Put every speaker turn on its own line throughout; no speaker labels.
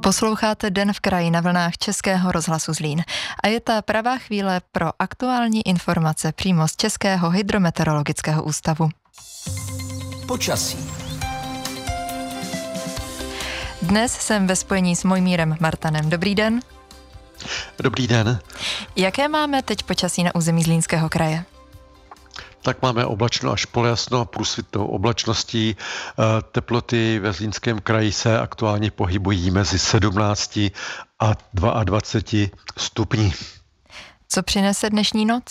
Posloucháte Den v kraji na vlnách Českého rozhlasu Zlín. A je ta pravá chvíle pro aktuální informace přímo z Českého hydrometeorologického ústavu.
Počasí.
Dnes jsem ve spojení s Mojmírem Martanem. Dobrý den.
Dobrý den.
Jaké máme teď počasí na území Zlínského kraje?
Tak máme oblačno až polojasno a průsvitnou oblačností. Teploty ve Zlínském kraji se aktuálně pohybují mezi 17 a 22 stupni.
Co přinese dnešní noc?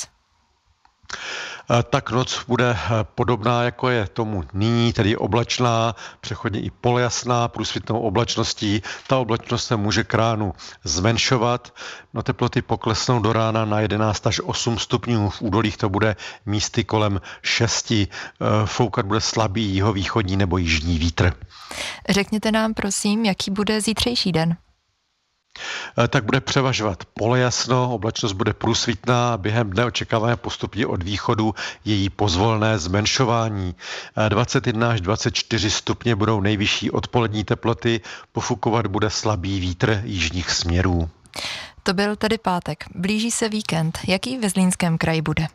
Tak noc bude podobná, jako je tomu nyní, tedy oblačná, přechodně i polojasná, průsvitnou oblačností. Ta oblačnost se může k ránu zmenšovat. No, teploty poklesnou do rána na 11 až 8 stupňů. V údolích to bude místy kolem 6. Foukat bude slabý jihovýchodní nebo jižní vítr.
Řekněte nám prosím, jaký bude zítřejší den?
Tak bude převažovat polojasno, oblačnost bude průsvitná a během dne očekáváme postupně od východu její pozvolné zmenšování. 21 až 24 stupně budou nejvyšší odpolední teploty, pofukovat bude slabý vítr jižních směrů.
To byl tedy pátek. Blíží se víkend. Jaký ve Zlínském kraji bude?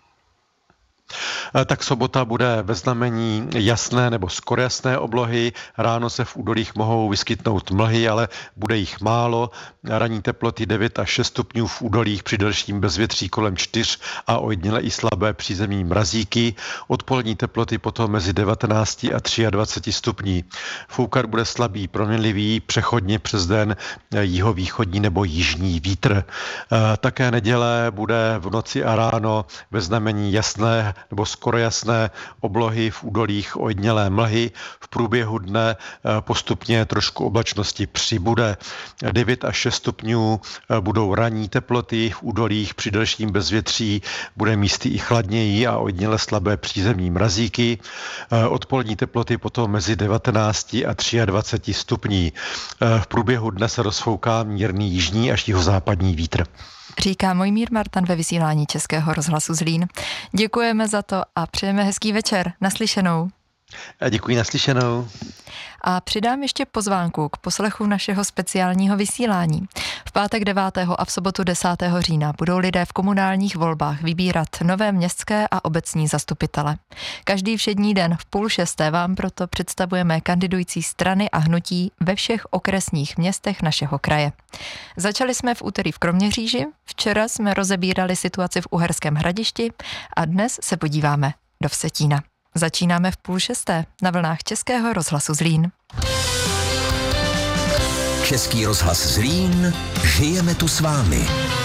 Tak sobota bude ve znamení jasné nebo skoro jasné oblohy. Ráno se v údolích mohou vyskytnout mlhy, ale bude jich málo. Ranní teploty 9 až 6 stupňů v údolích, při delším bezvětří kolem 4 a ojediněle i slabé přízemní mrazíky. Odpolední teploty potom mezi 19 a 23 stupní. Foukat bude slabý, proměnlivý, přechodně přes den jihovýchodní nebo jižní vítr. Také neděle bude v noci a ráno ve znamení jasné nebo skoro jasné oblohy, v údolích ojedinělé mlhy. V průběhu dne postupně trošku oblačnosti přibude. 9 až 6 stupňů budou ranní teploty, v údolích při delším bezvětří bude místy i chladněji a ojediněle slabé přízemní mrazíky. Odpolední teploty potom mezi 19 a 23 stupní. V průběhu dne se rozfouká mírný jižní až jihozápadní vítr.
Říká Mojmír Martan ve vysílání Českého rozhlasu Zlín. Děkujeme za to a přejeme hezký večer. Naslyšenou.
A děkuji, naslyšenou.
A přidám ještě pozvánku k poslechu našeho speciálního vysílání. V pátek 9. a v sobotu 10. října budou lidé v komunálních volbách vybírat nové městské a obecní zastupitele. Každý všední den v 5:30 vám proto představujeme kandidující strany a hnutí ve všech okresních městech našeho kraje. Začali jsme v úterý v Kroměříži, včera jsme rozebírali situaci v Uherském Hradišti a dnes se podíváme do Vsetína. Začínáme v 5:30 na vlnách Českého rozhlasu Zlín.
Český rozhlas Zlín, žijeme tu s vámi.